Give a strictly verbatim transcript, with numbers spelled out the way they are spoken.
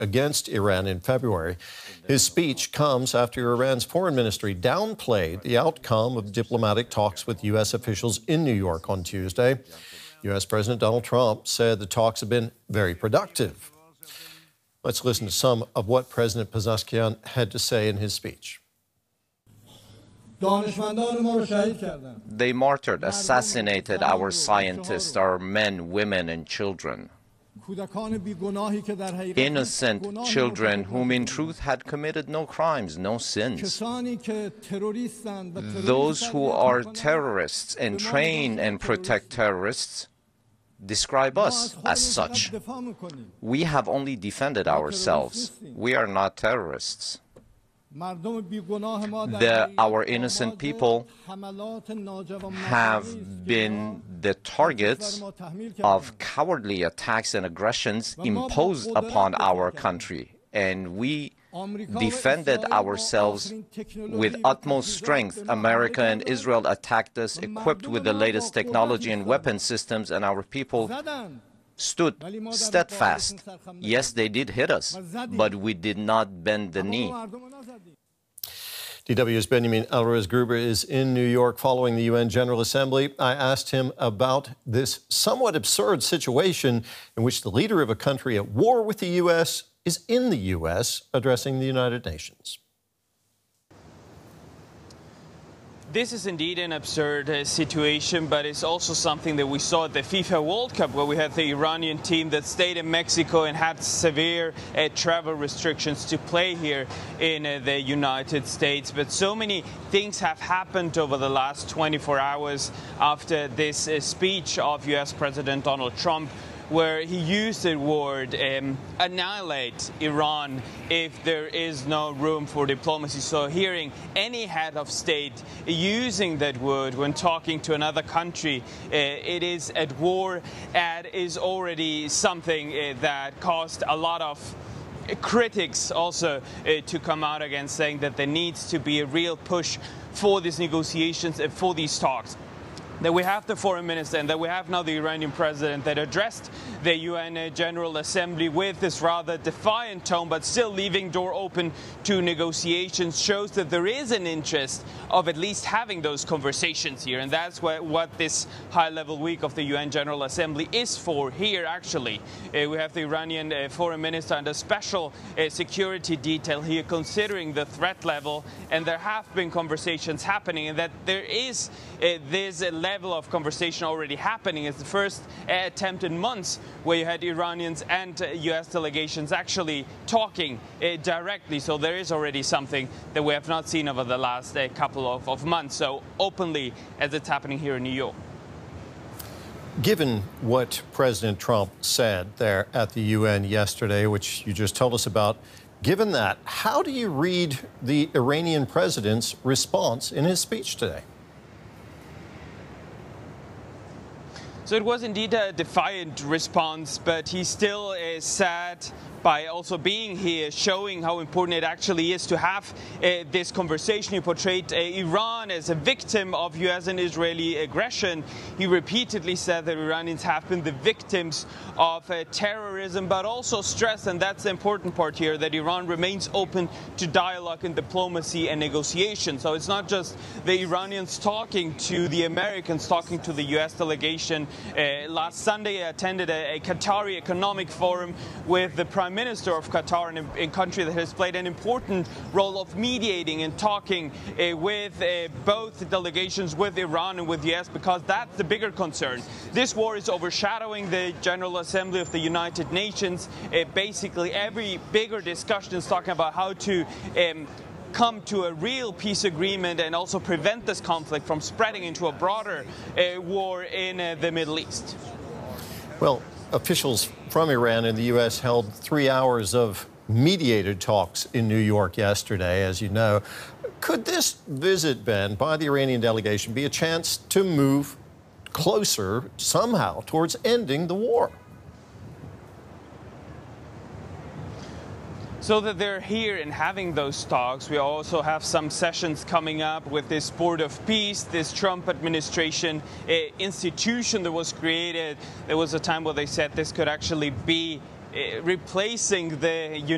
against Iran in February. His speech comes after Iran's foreign ministry downplayed the outcome of diplomatic talks with U S officials in New York on Tuesday. U S President Donald Trump said the talks have been very productive. Let's listen to some of what President Pezeshkian had to say in his speech. They martyred, assassinated our scientists, our men, women, and children. Innocent children whom in truth had committed no crimes, no sins. Those who are terrorists and train and protect terrorists describe us as such. We have only defended ourselves. We are not terrorists. The, our innocent people have been the targets of cowardly attacks and aggressions imposed upon our country, and we defended ourselves with utmost strength. America and Israel attacked us equipped with the latest technology and weapon systems, and our people stood steadfast. Yes, they did hit us, but we did not bend the knee. D W's Benjamin Alvarez-Gruber is in New York following the U N General Assembly. I asked him about this somewhat absurd situation in which the leader of a country at war with the U S is in the U S addressing the United Nations. This is indeed an absurd uh, situation, but it's also something that we saw at the FIFA World Cup, where we had the Iranian team that stayed in Mexico and had severe uh, travel restrictions to play here in uh, the United States. But so many things have happened over the last twenty-four hours after this uh, speech of U S President Donald Trump, where he used the word um, annihilate Iran if there is no room for diplomacy. So hearing any head of state using that word when talking to another country, uh, it is at war, and is already something uh, that caused a lot of critics also uh, to come out against, saying that there needs to be a real push for these negotiations and for these talks. That we have the foreign minister and that we have now the Iranian president that addressed the U N General Assembly with this rather defiant tone, but still leaving door open to negotiations, shows that there is an interest of at least having those conversations here. And that's what, what this high-level week of the U N General Assembly is for here, actually. Uh, we have the Iranian uh, foreign minister and a special uh, security detail here considering the threat level, and there have been conversations happening, and that there is uh, this uh, level of conversation already happening. It's the first uh, attempt in months where you had Iranians and uh, U S delegations actually talking uh, directly. So there is already something that we have not seen over the last uh, couple of, of months, so openly as it's happening here in New York. Given what President Trump said there at the U N yesterday, which you just told us about, given that, how do you read the Iranian president's response in his speech today? So it was indeed a defiant response, but he still is sad by also being here, showing how important it actually is to have uh, this conversation. He portrayed uh, Iran as a victim of U S and Israeli aggression. He repeatedly said that Iranians have been the victims of uh, terrorism, but also stressed, and that's the important part here, that Iran remains open to dialogue and diplomacy and negotiation. So it's not just the Iranians talking to the Americans, talking to the U S delegation. Uh, last Sunday I attended a, a Qatari economic forum with the Prime Minister of Qatar, in a country that has played an important role of mediating and talking uh, with uh, both delegations, with Iran and with the U S, because that's the bigger concern. This war is overshadowing the General Assembly of the United Nations. Uh, basically every bigger discussion is talking about how to um, come to a real peace agreement and also prevent this conflict from spreading into a broader uh, war in uh, the Middle East. Well, officials from Iran and the U S held three hours of mediated talks in New York yesterday, as you know. Could this visit, Ben, by the Iranian delegation be a chance to move closer somehow towards ending the war? So that they're here and having those talks, we also have some sessions coming up with this Board of Peace, this Trump administration uh, institution that was created. There was a time where they said this could actually be uh, replacing the